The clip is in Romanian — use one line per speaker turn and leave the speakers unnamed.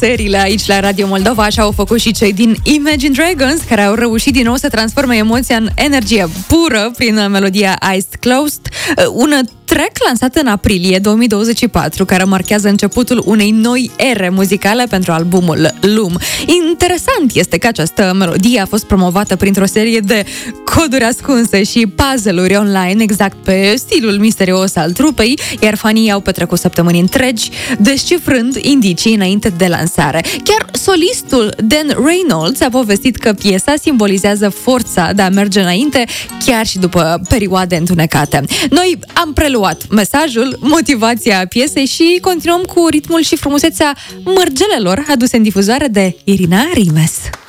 lansările aici la Radio Moldova, așa au făcut și cei din Imagine Dragons, care au reușit din nou să transforme emoția în energie pură prin melodia Eyes Closed, un track lansat în aprilie 2024, care marchează începutul unei noi ere muzicale pentru albumul Loom. Interesant este că această melodie a fost promovată printr-o serie de coduri ascunse și puzzle-uri online, exact pe stilul misterios al trupei, iar fanii au petrecut săptămâni întregi descifrând indicii înainte de lansare. Chiar solistul Dan Reynolds a povestit că piesa simbolizează forța de a merge înainte, chiar și după perioade întunecate. Noi am preluat mesajul, motivația piesei și continuăm cu ritmul și frumusețea mărgelelor aduse în difuzare de Irina Rimes.